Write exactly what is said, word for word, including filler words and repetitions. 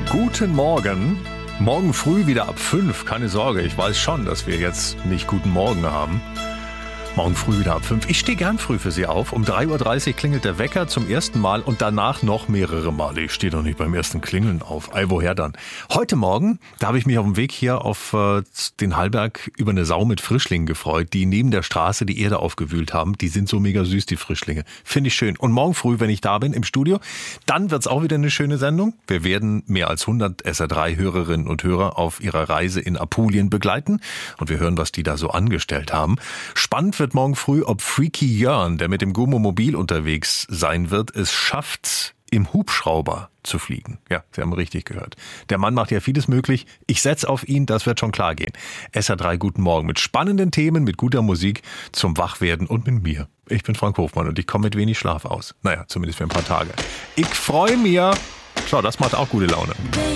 Guten Morgen. Morgen früh wieder ab fünf. Keine Sorge, ich weiß schon, dass wir jetzt nicht guten Morgen haben. Morgen früh wieder ab fünf. Ich stehe gern früh für Sie auf. Um drei Uhr dreißig klingelt der Wecker zum ersten Mal und danach noch mehrere Male. Ich stehe doch nicht beim ersten Klingeln auf. Ei, woher dann? Heute Morgen, da habe ich mich auf dem Weg hier auf äh, den Hallberg über eine Sau mit Frischlingen gefreut, die neben der Straße die Erde aufgewühlt haben. Die sind so mega süß, die Frischlinge. Finde ich schön. Und morgen früh, wenn ich da bin im Studio, dann wird's auch wieder eine schöne Sendung. Wir werden mehr als hundert S R drei Hörerinnen und Hörer auf ihrer Reise in Apulien begleiten. Und wir hören, was die da so angestellt haben. Spannend wird morgen früh, ob Freaky Jörn, der mit dem Gomo-Mobil unterwegs sein wird, es schafft, im Hubschrauber zu fliegen. Ja, Sie haben richtig gehört. Der Mann macht ja vieles möglich. Ich setze auf ihn, das wird schon klar gehen. S R drei, guten Morgen mit spannenden Themen, mit guter Musik zum Wachwerden und mit mir. Ich bin Frank Hofmann und ich komme mit wenig Schlaf aus. Naja, zumindest für ein paar Tage. Ich freue mich. Schau, das macht auch gute Laune.